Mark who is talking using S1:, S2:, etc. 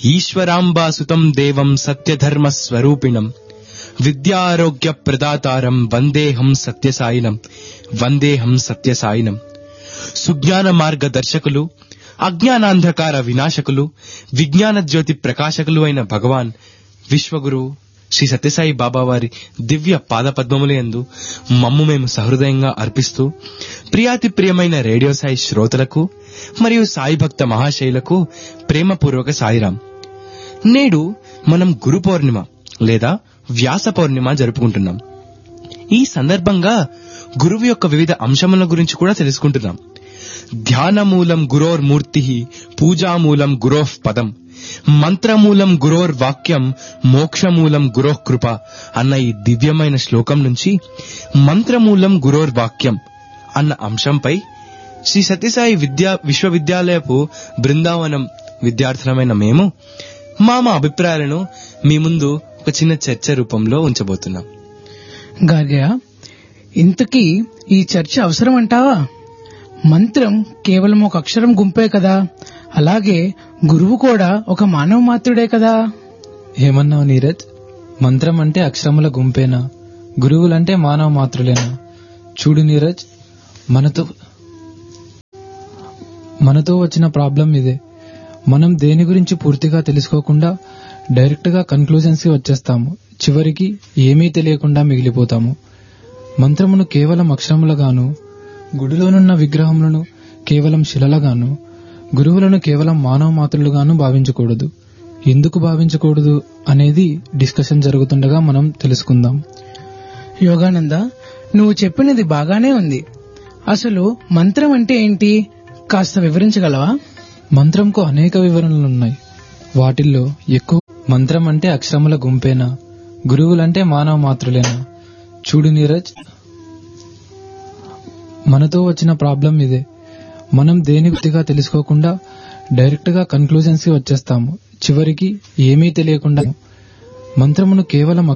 S1: ఈశ్వరాంబాసుతం దేవం సత్యధర్మ స్వరూపిణం విద్యారోగ్య ప్రదాతారం వందేహం సత్యసాయినం వందేహం సత్యసాయినం. సుజ్ఞాన మార్గదర్శకులు, అజ్ఞానాంధకార వినాశకులు, విజ్ఞాన జ్యోతి ప్రకాశకులు అయిన భగవాన్ విశ్వగురు శ్రీ సత్యసాయి బాబా వారి దివ్య పాదపద్మములందు మమ్ము మేము సహృదయంగా అర్పిస్తూ, ప్రియాతి ప్రియమైన రేడియో సాయి శ్రోతలకు మరియు సాయి భక్త మహాశైలకు ప్రేమపూర్వక సాయిరాం. నేడు మనం గురు పౌర్ణిమ లేదా వ్యాస పౌర్ణిమ జరుపుకుంటున్నాం. ఈ సందర్భంగా గురువు యొక్క వివిధ అంశముల గురించి కూడా తెలుసుకుంటున్నాం. ధ్యానమూలం గురోర్మూర్తి, పూజామూలం గురోః పదం, మంత్రమూలం గురోర్ వాక్యం, మోక్షమూలం గురోః కృప అన్న ఈ దివ్యమైన శ్లోకం నుంచి మంత్రమూలం గురోర్ వాక్యం అన్న అంశంపై శ్రీ సత్యసాయి విశ్వవిద్యాలయపు బృందావనం విద్యార్థులమైన మేము మా అభిప్రాయాలను మీ ముందు ఒక చిన్న చర్చ రూపంలో ఉంచబోతున్నాం.
S2: గార్గయ్య, ఇంతకీ ఈ చర్చ అవసరం అంటావా? మంత్రం కేవలం ఒక అక్షరం గుంపే కదా, అలాగే గురువు కూడా ఒక మానవ మాత్రుడే కదా.
S3: ఏమన్నావు నీరజ్? మంత్రం అంటే అక్షరముల గుంపేనా? గురువులంటే మానవ మాత్రులేనా? చూడు నీరజ్, మనతో వచ్చిన ప్రాబ్లం ఇదే. మనం దేని గురించి పూర్తిగా తెలుసుకోకుండా డైరెక్ట్ గా కన్క్లూజన్స్ కి వచ్చేస్తాము. చివరికి ఏమీ తెలియకుండా మిగిలిపోతాము. మంత్రమును కేవలం అక్షరములుగాను, గుడిలోనున్న విగ్రహములను కేవలం శిలలుగాను, గురువులను కేవలం మానవ మాత్రులుగాను భావించకూడదు. ఎందుకు భావించకూడదు అనేది డిస్కషన్ జరుగుతుండగా మనం తెలుసుకుందాం.
S2: యోగానంద, నువ్వు చెప్పినది బాగానే ఉంది. అసలు మంత్రం అంటే ఏంటి, కాస్త వివరించగలవా?
S3: మంత్రంకు అనేక వివరణలున్నాయి. వాటిల్లో ఎక్కువ మంత్రం అంటే అక్షరముల గుంపేనా, గురువులంటే మానవ మాత్రులేనా? చూడు నీరజ్, మనతో వచ్చిన ప్రాబ్లం ఇదే. మనం దేని గుర్తిగా తెలుసుకోకుండా డైరెక్ట్ గా కన్క్లూజన్స్ కి వచ్చేస్తాము. చివరికి ఏమీ తెలియకుండా మంత్రమును కేవలం